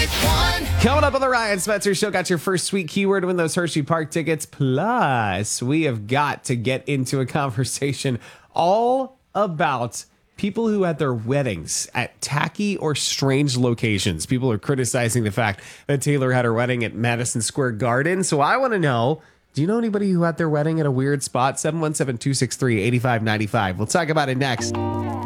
Coming up on the Ryan Spencer Show, got your first sweet keyword to win those Hershey Park tickets. Plus, we have got to get into a conversation all about people who had their weddings at tacky or strange locations. People are criticizing the fact that Taylor had her wedding at Madison Square Garden. So I want to know, do you know anybody who had their wedding at a weird spot? 717-263-8595. We'll talk about it next.